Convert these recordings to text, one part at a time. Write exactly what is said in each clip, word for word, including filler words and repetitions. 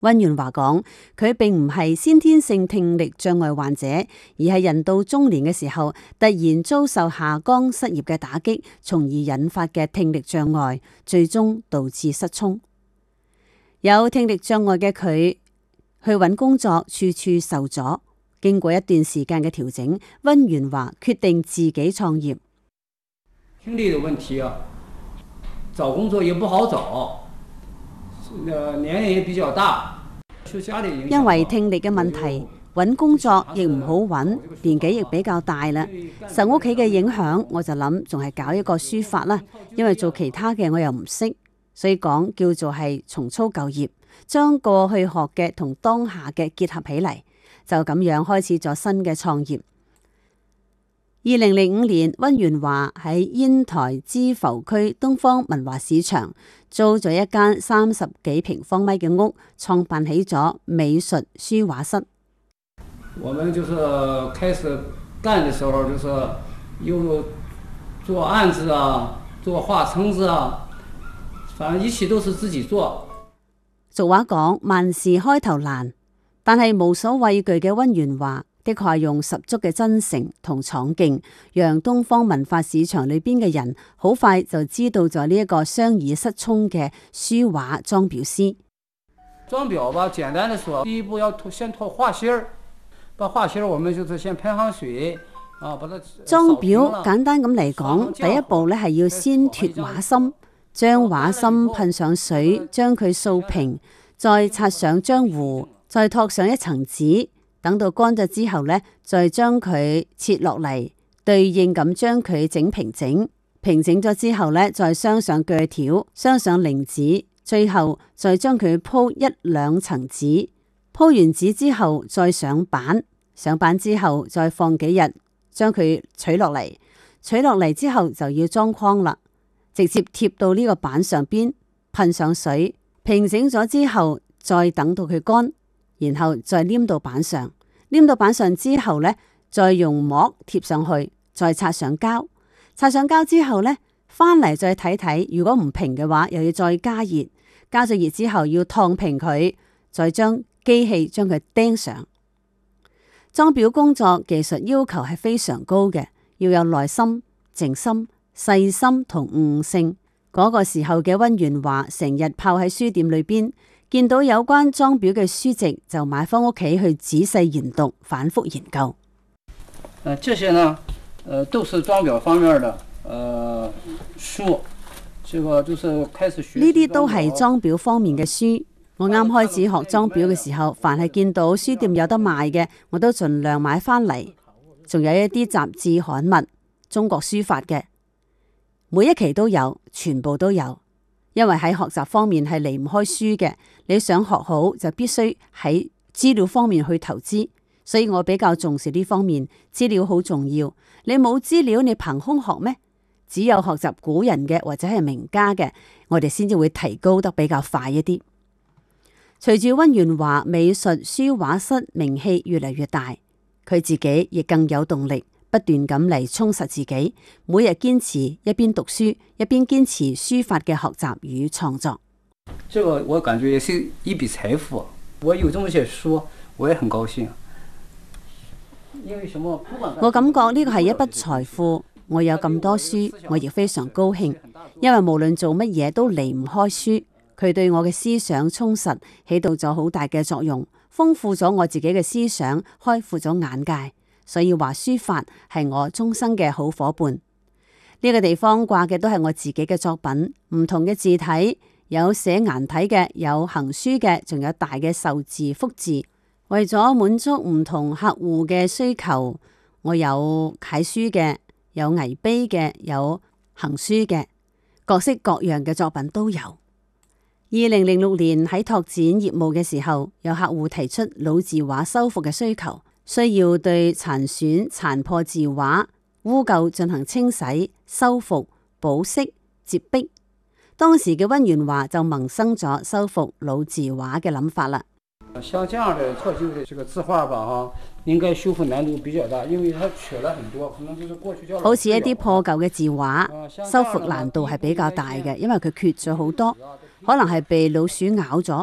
溫元華講，佢並唔係先天性聽力障礙患者，而係人到中年嘅時候，突然遭受下崗失業嘅打擊，從而引發嘅聽力障礙，最終導致失聰。有聽力障礙嘅佢去揾工作，處處受阻。經過一段時間嘅調整，溫元華決定自己創業。 聽力嘅問題啊，找工作也不好找。年齡也比較大， 因為聽力嘅問題，揾工作亦唔好揾，年紀亦比較大啦。受屋企嘅影響，我就諗仲係搞一個書法啦。因為做其他嘅我又唔識，所以講叫做係重操舊業，將過去學嘅同當下嘅結合起嚟，就咁樣開始咗新嘅創業。二零零五年，溫元華喺煙台知浮區東方文華市場租咗一間三十幾平方米嘅屋，創辦起咗美術書畫室。 我們就是開始幹的時候，就是又做案子啊，做畫冊子啊，反正一切都是自己做。 俗話講，萬事開頭難，但係無所畏懼嘅溫元華的確係用十足嘅真誠同闖勁，讓東方文化市場裏邊嘅人好快就知道咗呢一個雙耳失聰嘅書畫裝裱師。 裝裱吧，簡單的說，第一步要先脫畫芯兒，把畫芯兒我們就是先噴上水啊，把它裝裱簡單咁嚟講，第一步咧係要先脫畫芯，將畫芯噴上水，將佢掃平，再擦上漿糊，再托上一層紙。等到乾咗之後呢，再將佢切落嚟，對應咁將佢整平整。平整咗之後呢，再鑲上鋸條，鑲上菱紙，最後再將佢鋪一兩層紙。鋪完紙之後再上板，上板之後再放幾日，將佢取落嚟。取落嚟之後就要裝框啦，直接貼到呢個板上邊，噴上水，平整咗之後再等到佢乾。然後再黏到板上，黏到板上之後呢，再用膜貼上去，再擦上膠。擦上膠之後呢，翻嚟再睇睇，如果唔平嘅話，又要再加熱。加咗熱之後要燙平佢，再將機器將佢釘上。裝裱工作技術要求係非常高嘅，要有耐心、靜心、細心同悟性。嗰、那個時候嘅溫元華成日泡喺書店裏邊。見到有關裝裱嘅書籍，就買翻屋企去仔細研讀、反覆研究。 呃，這些呢，呃，都是裝裱方面的，呃，書。這個就是開始學。 呢啲都係裝裱方面嘅書。我啱開始學裝裱嘅時候，凡係見到書店有得賣嘅，我都盡量買翻嚟。仲有一啲雜誌刊物，中國書法嘅，每一期都有，全部都有。因為喺學習方面係離唔開書嘅，你想學好就必須喺資料方面去投資，所以我比較重視呢方面，資料好重要。你冇資料，你憑空學咩？只有學習古人嘅或者係名家嘅，我哋先至會提高得比較快一啲。隨住溫元華美術書畫室名氣越嚟越大，佢自己亦更有動力。不斷咁嚟充實自己，每日堅持一邊讀書一邊堅持書法嘅學習與創作。 這個我感覺也是一筆財富。我有這麼些書，我也很高興。因為什麼？ 我感覺呢個係一筆財富。我有咁多書，我亦非常高興。因為無論做乜嘢都離唔開書，佢對我嘅思想充實起到咗好大嘅作用，豐富咗我自己嘅思想，開闊咗眼界。所以話書法係我終生嘅好夥伴。呢個地方掛嘅都係我自己嘅作品，唔同嘅字體，有寫顏體嘅，有行書嘅，仲有大嘅壽字、福字。為咗滿足唔同客戶嘅需求，我有楷書嘅，有魏碑嘅，有行書嘅，各式各樣嘅作品都有。二零零六年喺拓展業務嘅時候，有客戶提出老字畫修復嘅需求。需要對殘損、殘破字畫、污垢進行清洗、修復、保色、接壁。當時嘅溫元華就萌生咗修復老字畫嘅諗法啦。 像這樣的破舊的這個字畫吧，哈，應該修復難度比較大，因為它缺了很多，可能就是過去叫。 好似一啲破舊嘅字畫，修復難度係比較大嘅，因為佢缺咗好多，可能係被老鼠咬咗。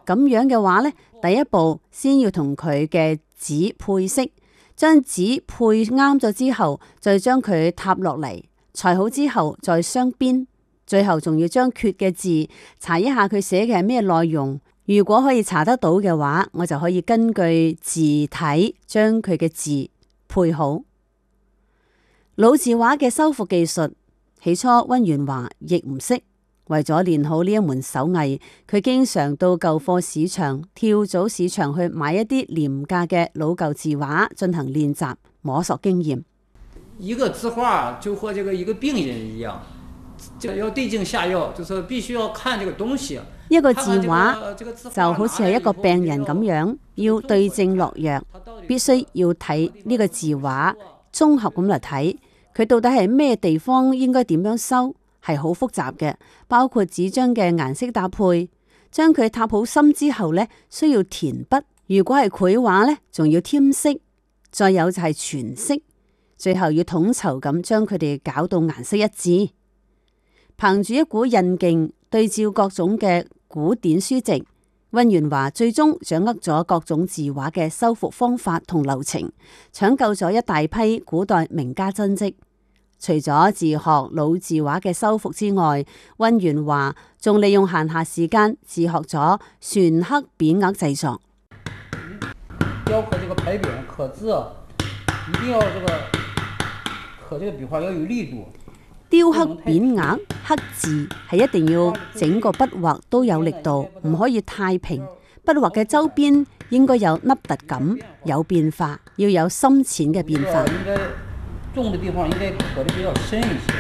咁樣嘅話呢，第一步先要同佢嘅紙配色，將紙配啱咗之後，再將佢塌落嚟，裁好之後再鑲邊，最後仲要將缺嘅字查一下佢寫嘅係咩內容。如果可以查得到嘅話，我就可以根據字體將佢嘅字配好。老字畫嘅修復技術，起初溫元華亦唔識。為咗練好呢一門手藝，佢經常到舊貨市場、跳蚤市場去買一啲廉價嘅老舊字畫進行練習，摸索經驗。 一個字畫就和這個一個病人一樣，就要對症下藥，就是必須要看這個東西。 一個字畫就好似係一個病人咁樣，要對症落藥，必須要睇呢個字畫，綜合咁嚟睇，佢到底係咩地方應該點樣修。係好複雜嘅，包括紙張嘅顏色搭配，將佢搭好深之後呢，需要填筆。如果係繪畫呢，仲要添色，再有就係全色，最後要統籌咁將佢哋搞到顏色一致。憑住一股韌勁，對照各種嘅古典書籍，溫元華最終掌握咗各種字畫嘅修復方法同流程，搶救咗一大批古代名家真跡。除咗自學老字畫嘅修復之外，溫元華仲利用閒暇時間自學咗篆刻匾額製作。 雕刻這個牌匾刻字，一定要這個刻這個筆畫要有力度。 雕刻匾額刻字係一定要整個筆畫都有力度，唔可以太平。筆畫嘅周邊應該有凹凸感，有變化，要有深淺嘅變化。 重的地方應該刻得比較深一些，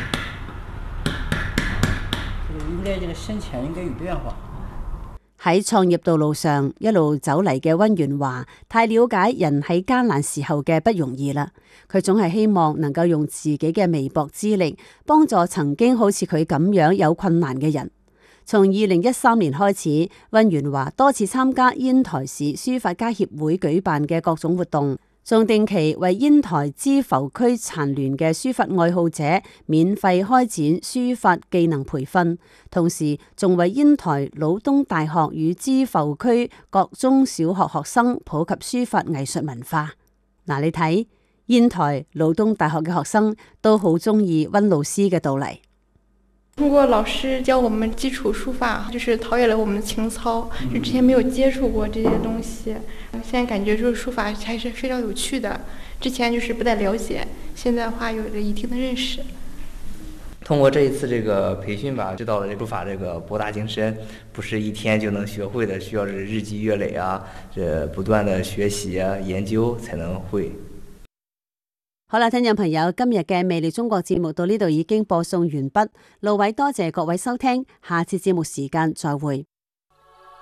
應該這個深淺應該有變化。 喺創業道路上一路走嚟嘅溫元華，太了解人喺艱難時候嘅不容易啦。佢總係希望能夠用自己嘅微薄之力，幫助曾經好似佢咁樣有困難嘅人。從二零一三年開始，溫元華多次參加煙台市書法家協會舉辦嘅各種活動。仲定期為煙台知浮區殘聯嘅書法愛好者免費開展書法技能培訓，同時仲為煙台魯東大學與知浮區各中小學學生普及書法藝術文化。嗱，你睇煙台魯東大學嘅學生都好中意溫老師嘅到嚟。 通過老師教我們基礎書法，就是陶冶了我們的情操，就之前沒有接觸過這些東西，現在感覺就是書法還是非常有趣的。之前就是不太了解，現在的話有了一定的認識。 通過這一次這個培訓吧，知道了這書法這個博大精深，不是一天就能學會的，需要是日積月累啊，這不斷的學習啊研究才能會。 好啦，聽眾朋友，今日嘅魅力中國節目到呢度已經播送完畢。路偉多謝各位收聽，下次節目時間再會。